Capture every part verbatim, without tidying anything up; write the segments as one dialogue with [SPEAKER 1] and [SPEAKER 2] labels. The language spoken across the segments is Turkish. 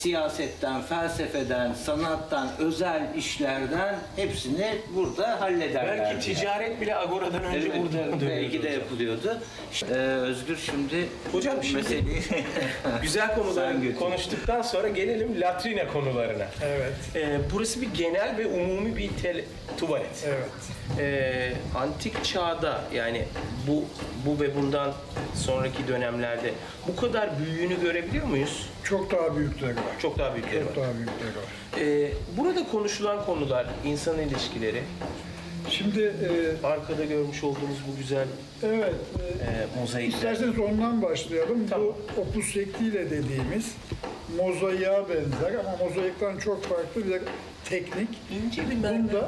[SPEAKER 1] Siyasetten, felsefeden, sanattan, özel işlerden hepsini burada hallederler.
[SPEAKER 2] Belki ticaret bile Agora'dan önce
[SPEAKER 1] evet,
[SPEAKER 2] burada
[SPEAKER 1] belki de yapılıyordu. Ee, Özgür şimdi
[SPEAKER 2] hocam şimdi
[SPEAKER 1] meseleyi
[SPEAKER 2] güzel konuları konuştuktan sonra gelelim latrine konularına.
[SPEAKER 3] Evet.
[SPEAKER 2] Ee, burası bir genel ve umumi bir tel- tuvalet.
[SPEAKER 3] Evet.
[SPEAKER 2] Ee, antik çağda yani bu bu ve bundan sonraki dönemlerde bu kadar büyüğünü görebiliyor muyuz?
[SPEAKER 3] Çok daha büyükleri var.
[SPEAKER 2] Çok daha büyükleri
[SPEAKER 3] Çok
[SPEAKER 2] var.
[SPEAKER 3] daha büyükleri var.
[SPEAKER 2] Ee, burada konuşulan konular insan ilişkileri.
[SPEAKER 3] Şimdi e,
[SPEAKER 2] Arkada görmüş olduğumuz bu güzel
[SPEAKER 3] evet,
[SPEAKER 2] e, mozaikler.
[SPEAKER 3] isterseniz ondan başlayalım.
[SPEAKER 2] Tamam.
[SPEAKER 3] Bu opus sectile dediğimiz mozaiğe benzer ama mozaikten çok farklı bir teknik.
[SPEAKER 2] İnce bir mermer.
[SPEAKER 3] Bunda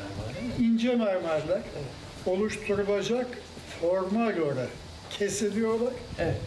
[SPEAKER 3] ince mermerler oluşturulacak forma göre kesiliyorlar.
[SPEAKER 2] Evet.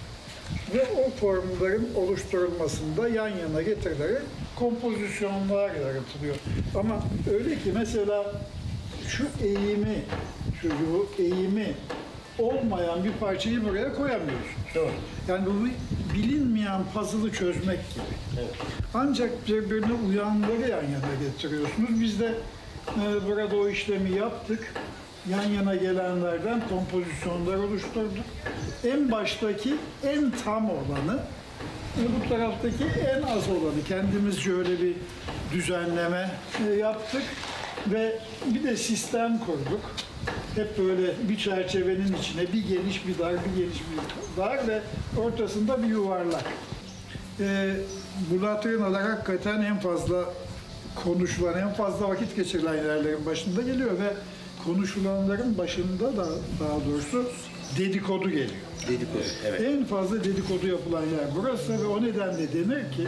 [SPEAKER 3] Ve o formların oluşturulmasında yan yana getirilerek kompozisyonlar yaratılıyor. Ama öyle ki mesela şu eğimi, şu bu eğimi olmayan bir parçayı buraya koyamıyorsunuz.
[SPEAKER 2] Doğru.
[SPEAKER 3] Yani bu bilinmeyen puzzle'ı çözmek gibi.
[SPEAKER 2] Evet.
[SPEAKER 3] Ancak birbirine uyanları yan yana getiriyorsunuz. Biz de e, burada o işlemi yaptık. Yan yana gelenlerden kompozisyonlar oluşturduk. En baştaki en tam olanı, ve bu taraftaki en az olanı kendimizce öyle bir düzenleme e, yaptık ve bir de sistem kurduk. Hep böyle bir çerçevenin içine bir geniş bir dar, bir geniş bir dar ve ortasında bir yuvarlak. E, bu latrinalar hakikaten en fazla konuşulan, en fazla vakit geçirilen yerlerin başında geliyor ve konuşulanların başında da daha doğrusu dedikodu geliyor.
[SPEAKER 2] Dedikodu. Evet.
[SPEAKER 3] En fazla dedikodu yapılan yer burası ve o nedenle denir ki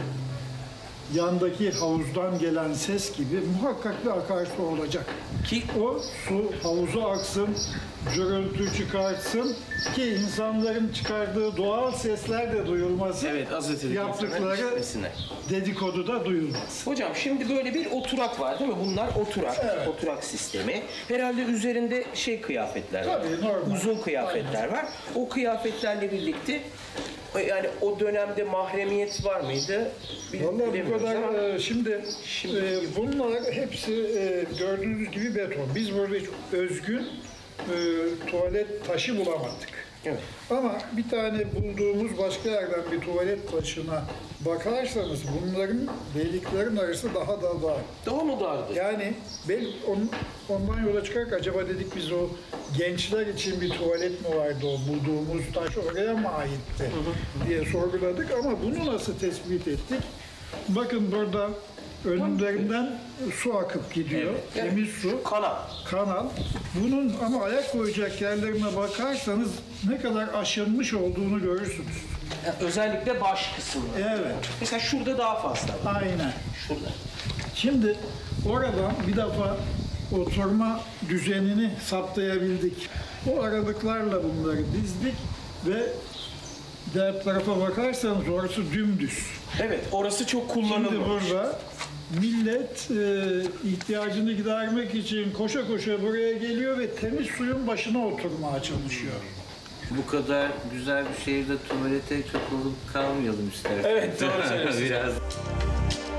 [SPEAKER 3] yandaki havuzdan gelen ses gibi muhakkak bir akarsu olacak.
[SPEAKER 2] Ki
[SPEAKER 3] O su havuza aksın, gürültü çıkartsın ki insanların çıkardığı doğal sesler de duyulmasın.
[SPEAKER 2] evet az ötedeki
[SPEAKER 3] Yaptıkları
[SPEAKER 2] işitmesinler.
[SPEAKER 3] dedikodu da duyulmasın.
[SPEAKER 2] Hocam şimdi böyle bir oturak var değil mi? Bunlar oturak,
[SPEAKER 3] Evet.
[SPEAKER 2] oturak sistemi. Herhalde üzerinde şey kıyafetler var.
[SPEAKER 3] Tabii, normal.
[SPEAKER 2] Uzun kıyafetler var. O kıyafetlerle birlikte yani o dönemde mahremiyet var mıydı? Bil-
[SPEAKER 3] Vallahi bu
[SPEAKER 2] bilemiyoruz
[SPEAKER 3] kadar
[SPEAKER 2] ama
[SPEAKER 3] e, şimdi,
[SPEAKER 2] Şimdi-
[SPEAKER 3] e, bunlar hepsi e, gördüğünüz gibi beton. Biz burada hiç özgün e, tuvalet taşı bulamadık.
[SPEAKER 2] Evet.
[SPEAKER 3] Ama bir tane bulduğumuz başka yerden bir tuvalet taşına bakarsanız bunların deliklerin arası daha da dar.
[SPEAKER 2] Daha mı dardı?
[SPEAKER 3] Yani bel, on, ondan yola çıkarak acaba dedik biz o gençler için bir tuvalet mi vardı o bulduğumuz taş oraya mı aitti diye sorguladık ama bunu nasıl tespit ettik? Bakın burada önlerinden su akıp gidiyor.
[SPEAKER 2] Evet.
[SPEAKER 3] Temiz su.
[SPEAKER 2] Kanal.
[SPEAKER 3] Kanal. Bunun ama ayak koyacak yerlerine bakarsanız ne kadar aşınmış olduğunu görürsünüz.
[SPEAKER 2] Yani özellikle baş kısmı.
[SPEAKER 3] Evet.
[SPEAKER 2] Mesela şurada daha fazla var.
[SPEAKER 3] Aynen.
[SPEAKER 2] Şurada.
[SPEAKER 3] Şimdi oradan bir defa oturma düzenini saptayabildik. O aralıklarla bunları dizdik ve diğer tarafa bakarsanız orası dümdüz.
[SPEAKER 2] Evet, orası çok
[SPEAKER 3] Şimdi
[SPEAKER 2] kullanılmış.
[SPEAKER 3] burada millet e, ihtiyacını gidermek için koşa koşa buraya geliyor ve temiz suyun başına oturmaya çalışıyor.
[SPEAKER 1] bu kadar güzel bir şehirde tuvalete çok olup kalmayalım istersen.
[SPEAKER 2] Evet, doğru söylüyorsun.
[SPEAKER 1] Biraz.